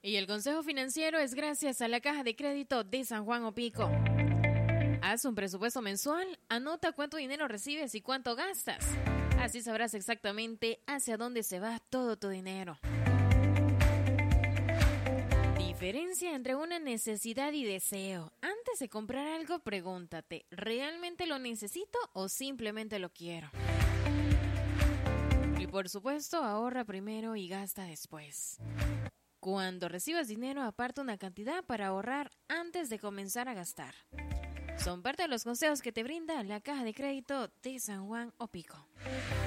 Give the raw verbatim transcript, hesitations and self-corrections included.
Y el consejo financiero es gracias a la Caja de Crédito de San Juan Opico. Haz un presupuesto mensual, anota cuánto dinero recibes y cuánto gastas. Así sabrás exactamente hacia dónde se va todo tu dinero. Diferencia entre una necesidad y deseo. Antes de comprar algo, pregúntate, ¿realmente lo necesito o simplemente lo quiero? Y por supuesto, ahorra primero y gasta después. Cuando recibas dinero, aparta una cantidad para ahorrar antes de comenzar a gastar. Son parte de los consejos que te brinda la Caja de Crédito de San Juan Opico.